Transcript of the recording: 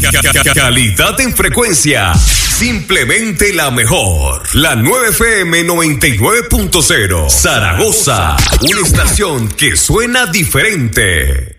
Calidad en frecuencia. Simplemente la mejor. La 9FM 99.0. Zaragoza. Una estación que suena diferente.